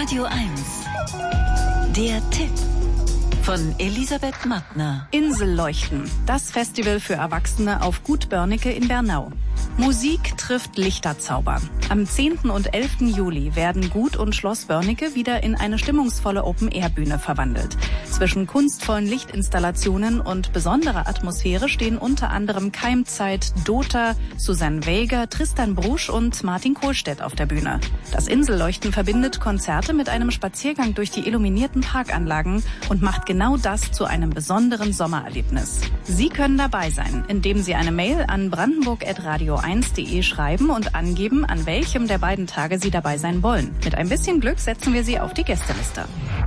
Radio 1. Der Tipp von Elisabeth Mattner. Inselleuchten, das Festival für Erwachsene auf Gut Börnecke in Bernau. Musik trifft Lichterzauber. Am 10. und 11. Juli werden Gut und Schloss Börnecke wieder in eine stimmungsvolle Open-Air-Bühne verwandelt. Zwischen kunstvollen Lichtinstallationen und besonderer Atmosphäre stehen unter anderem Keimzeit, Dota, Susanne Wäger, Tristan Brusch und Martin Kohlstedt auf der Bühne. Das Inselleuchten verbindet Konzerte mit einem Spaziergang durch die illuminierten Parkanlagen und macht genau das zu einem besonderen Sommererlebnis. Sie können dabei sein, indem Sie eine Mail an brandenburg@radio1.de schreiben und angeben, an welchem der beiden Tage Sie dabei sein wollen. Mit ein bisschen Glück setzen wir Sie auf die Gästeliste.